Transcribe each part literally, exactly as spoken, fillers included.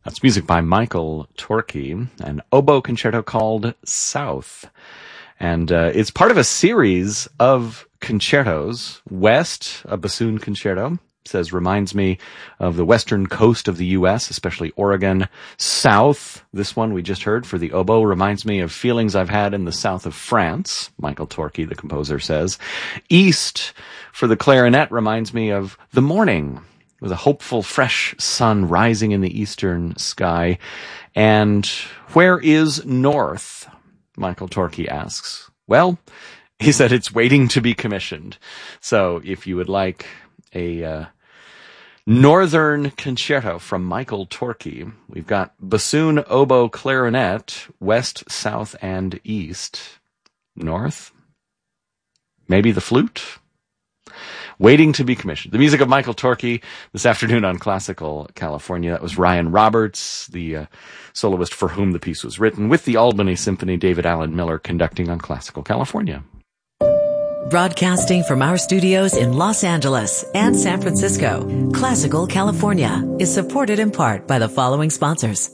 That's music by Michael Torke, an oboe concerto called South. And uh, it's part of a series of concertos. West, a bassoon concerto, says reminds me of the western coast of the U S, especially Oregon. South, this one we just heard for the oboe, reminds me of feelings I've had in the south of France, Michael Torke, the composer, says. East, for the clarinet, reminds me of the morning, with a hopeful, fresh sun rising in the eastern sky. And where is North? Michael Torke asks. Well, he said it's waiting to be commissioned. So if you would like a uh, Northern concerto from Michael Torke, we've got bassoon, oboe, clarinet, west, south, and east. North? Maybe the flute? Waiting to be commissioned. The music of Michael Torke this afternoon on Classical California. That was Ryan Roberts, the uh, soloist for whom the piece was written, with the Albany Symphony, David Allen Miller conducting on Classical California. Broadcasting from our studios in Los Angeles and San Francisco, Classical California is supported in part by the following sponsors.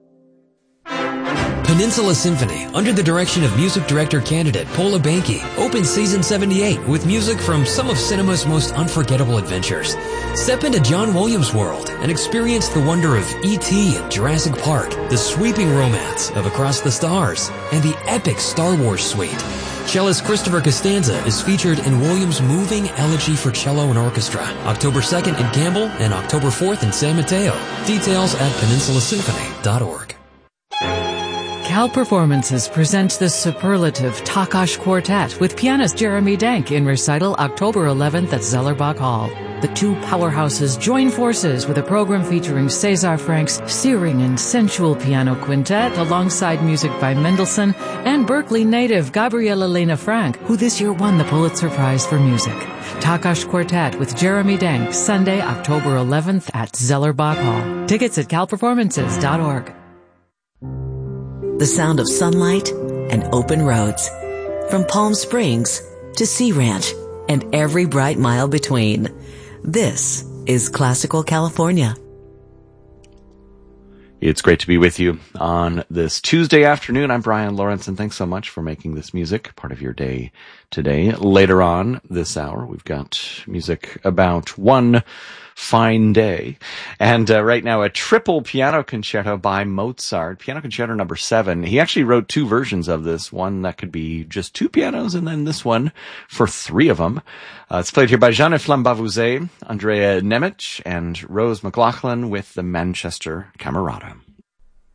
Peninsula Symphony, under the direction of music director candidate Paula Banky, opens season seventy-eight with music from some of cinema's most unforgettable adventures. Step into John Williams' world and experience the wonder of E T and Jurassic Park, the sweeping romance of Across the Stars, and the epic Star Wars suite. Cellist Christopher Costanza is featured in Williams' moving elegy for cello and orchestra, October second in Campbell and October fourth in San Mateo. Details at peninsula symphony dot org. Cal Performances presents the superlative Takash Quartet with pianist Jeremy Denk in recital October eleventh at Zellerbach Hall. The two powerhouses join forces with a program featuring Cesar Frank's searing and sensual piano quintet alongside music by Mendelssohn and Berkeley native Gabriela Lena Frank, who this year won the Pulitzer Prize for Music. Takash Quartet with Jeremy Denk, Sunday, October eleventh at Zellerbach Hall. Tickets at cal performances dot org. The sound of sunlight and open roads. From Palm Springs to Sea Ranch and every bright mile between. This is Classical California. It's great to be with you on this Tuesday afternoon. I'm Brian Lawrence, and thanks so much for making this music part of your day today. Later on this hour, we've got music about one fine day. And uh, right now, a triple piano concerto by Mozart, piano concerto number seven. He actually wrote two versions of this, one that could be just two pianos, and then this one for three of them. Uh, it's played here by Jeanne-Flamme Bavouzet, Andrea Nemec, and Rose McLaughlin with the Manchester Camerata.